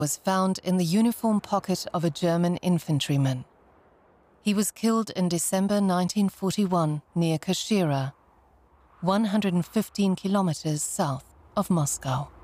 was found in the uniform pocket of a German infantryman. He was killed in December 1941 near Kashira, 115 kilometers south of Moscow.